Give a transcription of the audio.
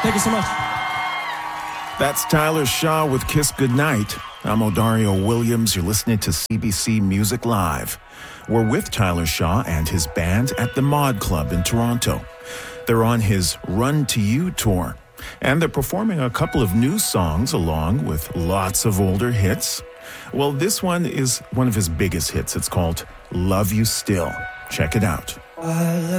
Thank you so much. That's Tyler Shaw with Kiss Goodnight. I'm Odario Williams. You're listening to CBC Music Live. We're with Tyler Shaw and his band at the Mod Club in Toronto. They're on his Run to You tour, and they're performing a couple of new songs along with lots of older hits. Well, this one is one of his biggest hits. It's called Love You Still. Check it out.